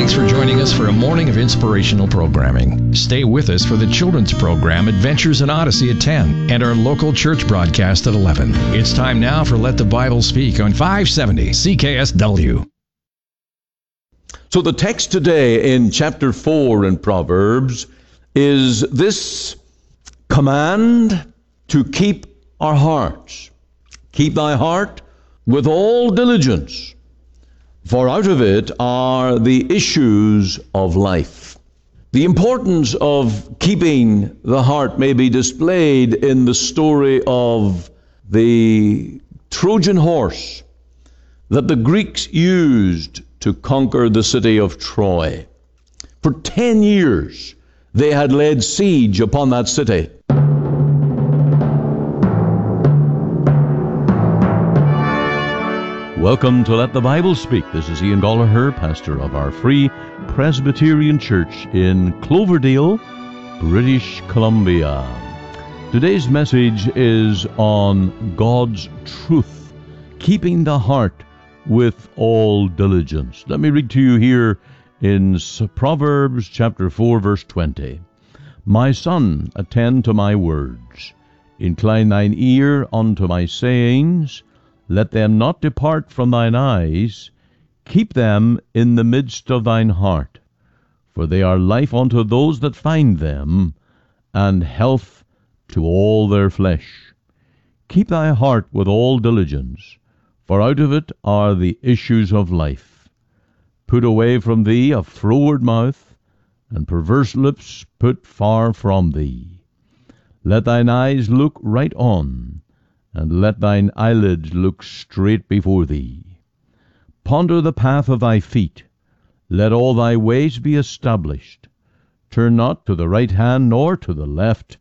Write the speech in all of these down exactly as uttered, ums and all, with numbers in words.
Thanks for joining us for a morning of inspirational programming. Stay with us for the children's program Adventures in Odyssey at ten and our local church broadcast at eleven. It's time now for Let the Bible Speak on five seventy C K S W. So the text today in chapter four in Proverbs is this command to keep our hearts. Keep thy heart with all diligence, for out of it are the issues of life. The importance of keeping the heart may be displayed in the story of the Trojan horse that the Greeks used to conquer the city of Troy. For ten years they had laid siege upon that city. Welcome to Let the Bible Speak. This is Ian Gallagher, pastor of our Free Presbyterian Church in Cloverdale, British Columbia. Today's message is on God's truth, keeping the heart with all diligence. Let me read to you here in Proverbs chapter four, verse twenty. My son, attend to my words. Incline thine ear unto my sayings. Let them not depart from thine eyes. Keep them in the midst of thine heart. For they are life unto those that find them, and health to all their flesh. Keep thy heart with all diligence, for out of it are the issues of life. Put away from thee a froward mouth, and perverse lips put far from thee. Let thine eyes look right on, and let thine eyelids look straight before thee. Ponder the path of thy feet. Let all thy ways be established. Turn not to the right hand nor to the left.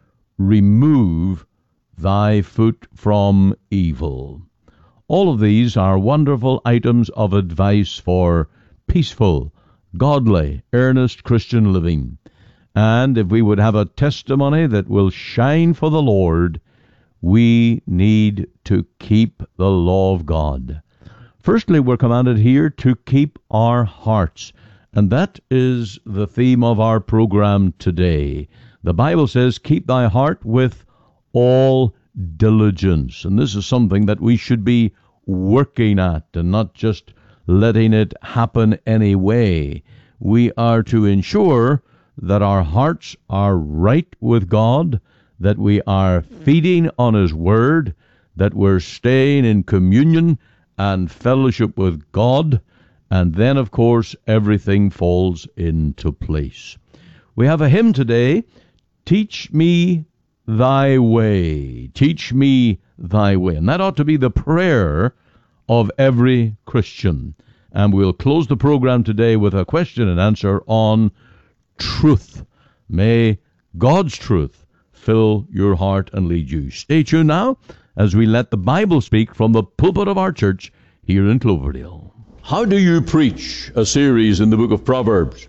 Remove thy foot from evil. All of these are wonderful items of advice for peaceful, godly, earnest Christian living. And if we would have a testimony that will shine for the Lord, we need to keep the law of God. Firstly, we're commanded here to keep our hearts. And that is the theme of our program today. The Bible says, keep thy heart with all diligence. And this is something that we should be working at and not just letting it happen anyway. We are to ensure that our hearts are right with God, that we are feeding on His Word, that we're staying in communion and fellowship with God, and then, of course, everything falls into place. We have a hymn today, Teach Me Thy Way. Teach me thy way. And that ought to be the prayer of every Christian. And we'll close the program today with a question and answer on truth. May God's truth fill your heart and lead you. Stay tuned now as we let the Bible speak from the pulpit of our church here in Cloverdale. How do you preach a series in the book of Proverbs?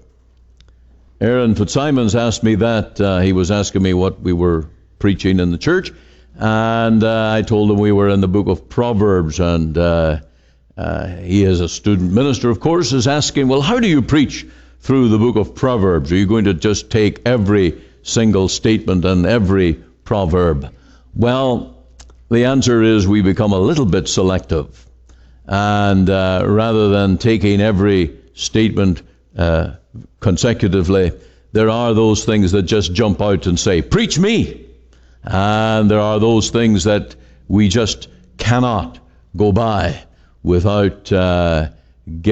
Aaron Fitzsimons asked me that. Uh, he was asking me what we were preaching in the church, and uh, I told him we were in the book of Proverbs, and uh, uh, he, as a student minister, of course, is asking, well, how do you preach through the book of Proverbs? Are you going to just take every single statement and every proverb? Well, the answer is we become a little bit selective, and uh, rather than taking every statement uh, consecutively, there are those things that just jump out and say, preach me. And there are those things that we just cannot go by without uh,